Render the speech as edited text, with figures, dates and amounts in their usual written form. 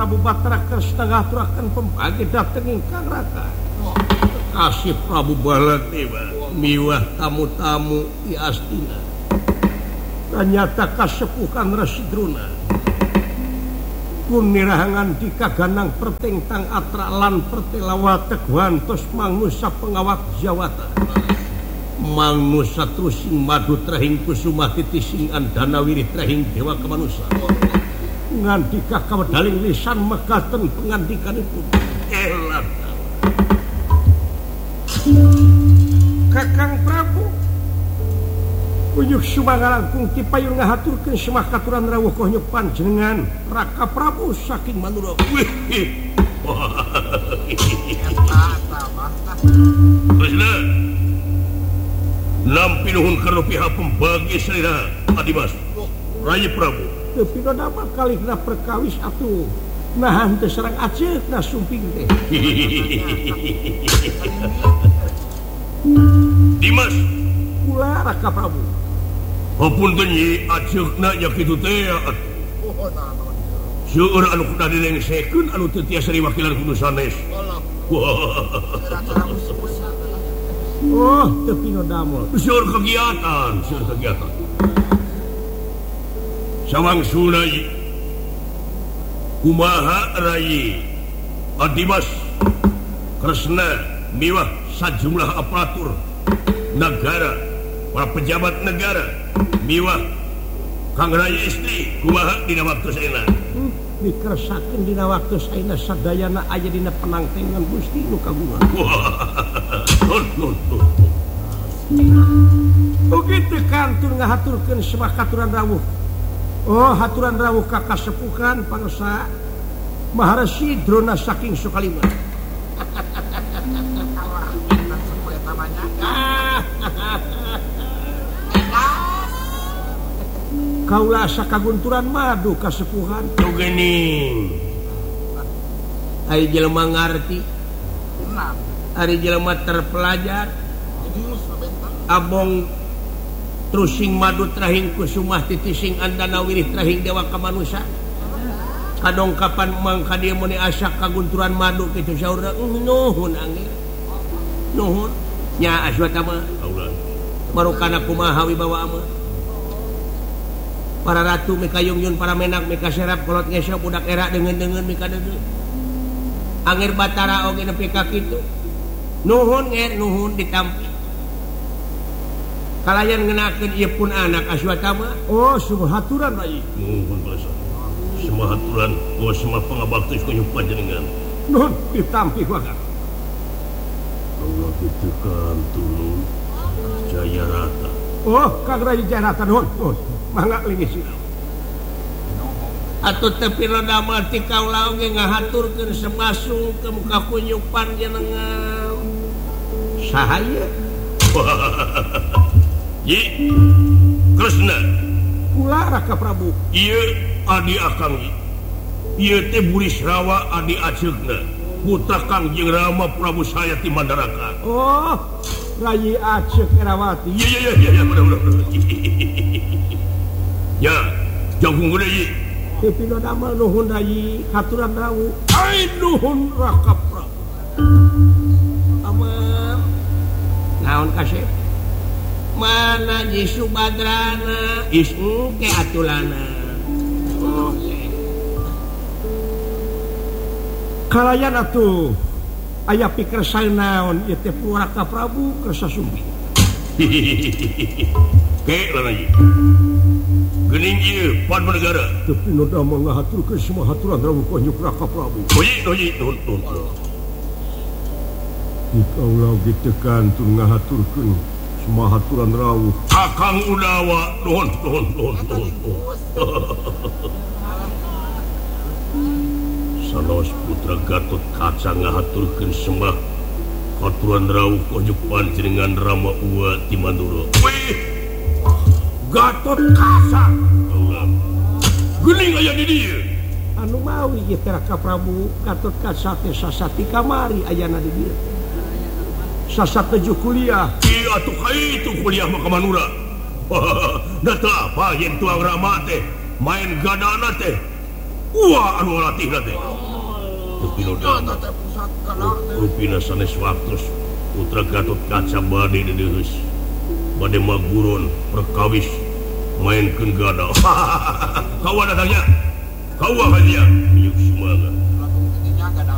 Prabu Batara Kresna ngaturaken pembagi dateng ingkang Raka. Kasih Prabu Baladewa miwah tamu-tamu di Astina. Ternyata kasepuhan Rasidruna. Kunirahangan di kaganang pertengtang atra lan pertelawata guantos mangnusa pengawak Jawata. Mangnusa trusing madu trahing kusumah titising andana wirih trahing dewa kemanusa. Ngandika kawedaling lisan mekaten pengandikanipun. Elata. Kakang Prabu Uyuh sumangalangkung tipayun ngahaturkeun semah katuran rawuh kohnyuk panjenengan Raka Prabu saking Manura. Kresna nampi nuhun karena pihak pembagi selera Adimas Rayi Prabu. Tapi nama kali kena perkawis atuh nahan terserang Aceh na sumping teh. Dimas kula Raka Prabu apun tenyi Acehna nya kitu teh seueur anu kuda dilengsekeun anu teu tiasa diwakilan kudu sanes. Oh, tapi no damel seueur kegiatan sawang sunai kumaha Rayi Adimas Kresna miwah sajumlah aparatur negara para pejabat negara miwah Kang Rayi istri kumaha dina waktu saena dikeresakeun dina waktu saena sadayana aya dina penangtengan Gusti nu kagungan. Oge teu kantun ngahaturkeun semah katuran rawuh. Oh, haturan rawuh ka kasepuhan pangsa Maharesi Drona saking Sukalima. Kaula asa kagunturan madu kasepuhan. Tugening. Ari jelema ngarti. Ari jelema terpelajar. Abong trusing madu trahing kusumah titising andana wirih trahing dewa kamanusa. Kadongkapan mangka dieu mun asa kagunturan madu kitu saurna nuhun angger. Nuhun nya Aswata mah. Marukana kumaha wibawa mah. Para ratu mika yungyun para menak mika serap kolot ngesok budak era dengan mika deudeu. Angger Batara oge nepi ka kitu. Nuhun nger nuhun ditampi. Kalayan ngenakeun ieu pun anak Aswata mah. Oh, sumahaturan Rayi. Nuhun basa. Sumahaturan oh semua pangabakti kunyuk panjenengan. Nuhun ditampi wae. Allah kitu kan tulung Jayarata. Oh, Kang Rayi Jayarata nuhun. Mangga lingis. Atuh tepi rada mati kaula oge ngahaturkeun semasung ke muka kunyuk panjenengan. Sahaya. Yi Kresna kula Raka Prabu ieu adi akang ieu teh Burisrawa adi Aceukna putra Kangjeng Rama Prabu Sayati Mandaraka. Oh, Rayi Aceuk Erawati. Iya bener. Ya, jagung gede Yi. Tapi no damel nuhun Rayi haturan rawuh. Ai nuhun Raka Prabu. Aman. Naon kasih? Mana Ji Subadrana ismu ke atulana. Kalayan atuh aya pikersal naon ieu teh Raka Prabu kersa sumbi. Ke lagi. Geuning ieu pan negara. Tapi nu damel ngahaturkeun semua haturan rawuh konyuk Raka Prabu. Oyi nuhun. Ikaula oge teu kantun ngahaturkeun semua haturan rawuh Kakang Udawa nuhun. Sanos putra Gatot Kaca ngahaturkeun semua haturan rawuh konyuk panjenengan Rama Uwa ti Mandura. Wih, Gatot Kaca. Geuning aya di dieu. Anu mawi ieu teh Raka Prabu Gatot Kaca teh sasati kamari ayana di dieu. Sasat tujuh kuliah. Iya tuh itu kuliah mah Manura. Da teu apa yen tuang Rama teh main gadana teh waktu Putra Gatot Kaca bade magurun perkawis mainkan gada kawan adanya kau aja semangat